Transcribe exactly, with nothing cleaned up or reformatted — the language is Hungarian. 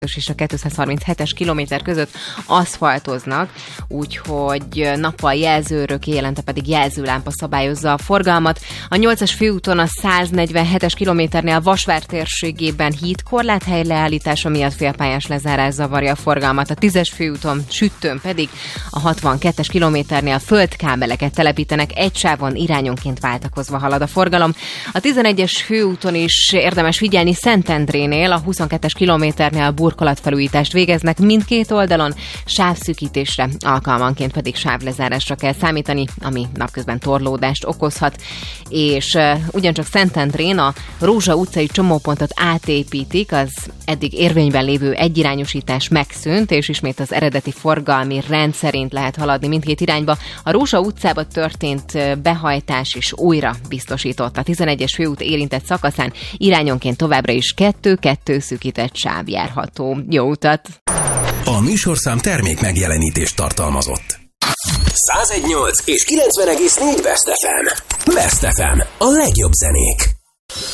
és a kétszázharminchetes kilométer között aszfaltoznak, úgyhogy nappal jelzőrök, éjjelente pedig jelzőlámpa szabályozza a forgalmat. A nyolcas főúton a száznegyvenhetes kilométernél a Vasvár térségében hídkorláthely leállítása miatt félpályás lezárás zavarja a forgalmat. A tízes főúton Süttőn pedig a hatvankettes kilométernél földkábeleket telepítenek, egy sávon irányonként váltakozva halad a forgalom. A tizenegyes főúton is érdemes figyelni, Szentendrénél a huszonkettes kilométernél a burkolatfelújítást végeznek mindkét oldalon, sávszűkítésre, alkalmanként pedig sávlezárásra kell számítani, ami napközben torlódást okozhat. És uh, ugyancsak Szentendrén a Rózsa utcai csomópontot átépítik, az eddig érvényben lévő egyirányosítás megszűnt, és ismét az eredeti forgalmi rend szerint lehet haladni mindkét irányba. A Rózsa utcába történt behajtás is újra biztosított. A tizenegyes főút érintett szakaszán irányonként továbbra is kettő-kettő szűkített sáv járható. Jó utat! A műsorszám termék megjelenítést tartalmazott. száz egy egész nyolc és kilencven egész négy Best ef em. Best ef em. A legjobb zenék.